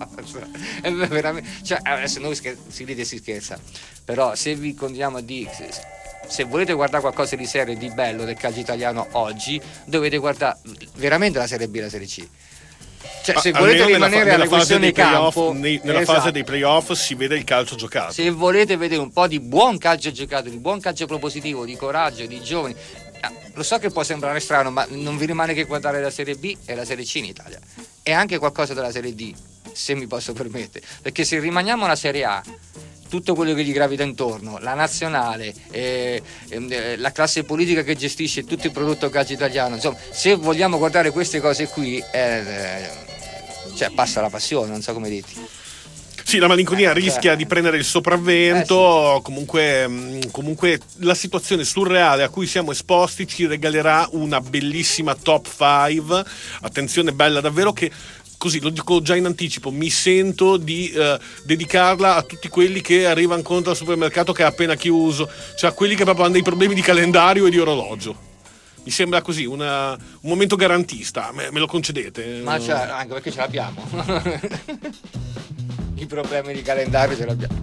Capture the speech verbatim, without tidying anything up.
È veramente, cioè, adesso noi scher- si ride e si scherza, però se vi condiamo di se volete guardare qualcosa di serio e di bello del calcio italiano oggi, dovete guardare veramente la Serie B e la Serie C. Cioè, se volete rimanere alla questione campo, nei, nella esatto. fase dei playoff si vede il calcio giocato. Se volete vedere un po' di buon calcio giocato, di buon calcio propositivo, di coraggio, di giovani, lo so che può sembrare strano, ma non vi rimane che guardare la Serie B e la Serie C in Italia, e anche qualcosa della Serie D, se mi posso permettere, perché se rimaniamo alla Serie A, tutto quello che gli gravita intorno, la nazionale, eh, eh, la classe politica che gestisce tutto il prodotto calcio italiano, insomma, se vogliamo guardare queste cose qui, eh, cioè passa la passione, non so come dirti. Sì, la malinconia eh, rischia cioè. di prendere il sopravvento, eh, sì. comunque, comunque la situazione surreale a cui siamo esposti ci regalerà una bellissima top cinque, attenzione bella davvero, che così lo dico già in anticipo, mi sento di eh, dedicarla a tutti quelli che arrivano incontro al supermercato che è appena chiuso, cioè a quelli che proprio hanno dei problemi di calendario e di orologio. Mi sembra così una, un momento garantista, me, me lo concedete? Ma cioè, anche perché ce l'abbiamo. I problemi di calendario ce l'abbiamo.